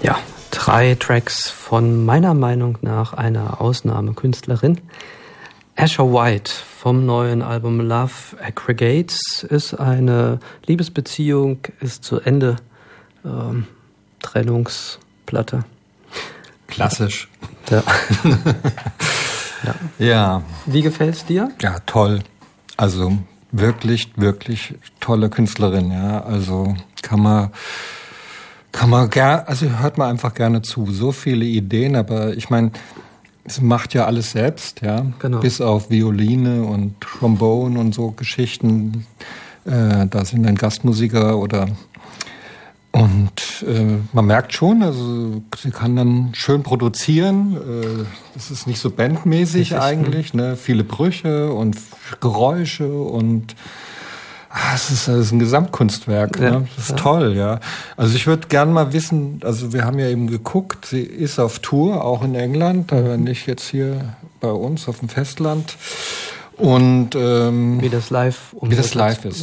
Ja, 3 Tracks von meiner Meinung nach einer Ausnahmekünstlerin. Asher White vom neuen Album Love Aggregates ist eine Liebesbeziehung, ist zu Ende, Trennungsplatte. Klassisch. Ja. Ja. Wie gefällt's dir? Ja, toll. Also wirklich, wirklich tolle Künstlerin, ja. Also kann man hört man einfach gerne zu. So viele Ideen, aber ich meine, sie macht ja alles selbst, ja. Genau. Bis auf Violine und Trombone und so Geschichten. Da sind dann Gastmusiker und man merkt schon, also sie kann dann schön produzieren. Das ist nicht so bandmäßig eigentlich, ne? Viele Brüche und Geräusche und es ist ein Gesamtkunstwerk, ja, ne? Das ist toll, ja. Also ich würde gern mal wissen, also wir haben ja eben geguckt, sie ist auf Tour, auch in England, nicht jetzt hier bei uns auf dem Festland. Und wie das live ist.